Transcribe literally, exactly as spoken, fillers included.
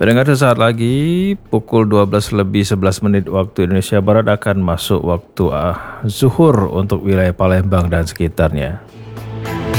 Pendengar, sesaat lagi pukul dua belas lebih sebelas menit waktu Indonesia Barat akan masuk waktu uh, zuhur untuk wilayah Palembang dan sekitarnya.